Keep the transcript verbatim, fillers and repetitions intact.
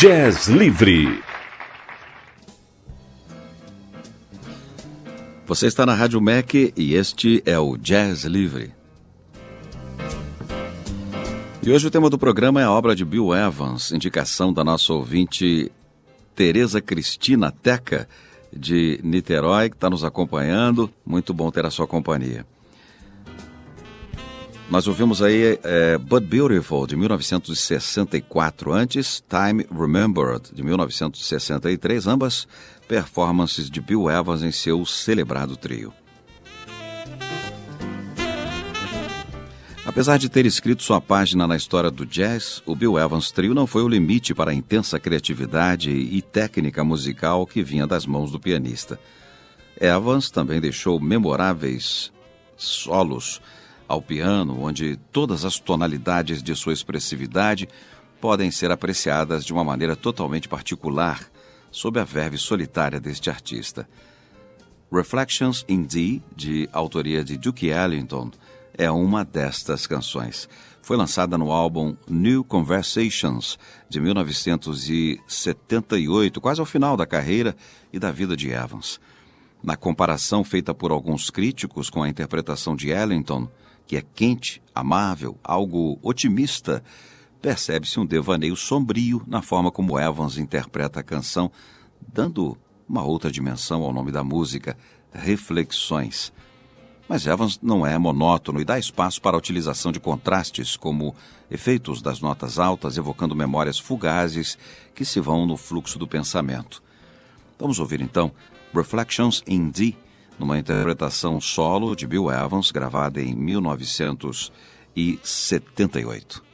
Jazz Livre. Você está na Rádio M E C e este é o Jazz Livre. E hoje o tema do programa é a obra de Bill Evans, indicação da nossa ouvinte Tereza Cristina Teca, de Niterói, que está nos acompanhando. Muito bom ter a sua companhia. Nós ouvimos aí é, But Beautiful, de mil novecentos e sessenta e quatro, antes Time Remembered, de mil novecentos e sessenta e três, ambas performances de Bill Evans em seu celebrado trio. Apesar de ter escrito sua página na história do jazz, o Bill Evans Trio não foi o limite para a intensa criatividade e técnica musical que vinha das mãos do pianista. Evans também deixou memoráveis solos ao piano, onde todas as tonalidades de sua expressividade podem ser apreciadas de uma maneira totalmente particular, sob a verve solitária deste artista. Reflections in D, de autoria de Duke Ellington, é uma destas canções. Foi lançada no álbum New Conversations, de mil novecentos e setenta e oito, quase ao final da carreira e da vida de Evans. Na comparação feita por alguns críticos com a interpretação de Ellington, que é quente, amável, algo otimista, percebe-se um devaneio sombrio na forma como Evans interpreta a canção, dando uma outra dimensão ao nome da música, Reflexões. Mas Evans não é monótono e dá espaço para a utilização de contrastes, como efeitos das notas altas evocando memórias fugazes que se vão no fluxo do pensamento. Vamos ouvir então Reflections in D, numa interpretação solo de Bill Evans, gravada em mil novecentos e setenta e oito.